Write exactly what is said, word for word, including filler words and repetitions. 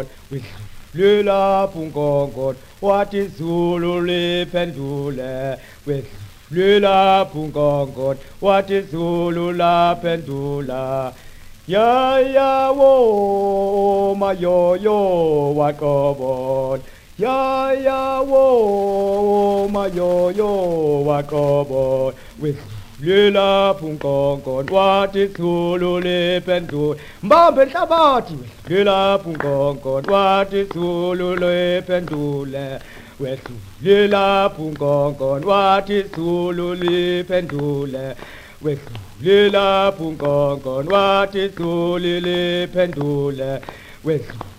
unkongkong wedlulela unkongkong wathi izulu liphendule wedlulela unkongkong wathi izulu laphendula ya ya wo mayoyo waqobon ya ya wo mayoyo waqobon wedlulela unkongkong wathi izulu liphendula mbambe inhlabathi wedlulela unkongkong wathi izulu liphendule wedlulela unkongkong wathi izulu liphendule wedlulela unkongkong wathi izulu liphendule wedlulela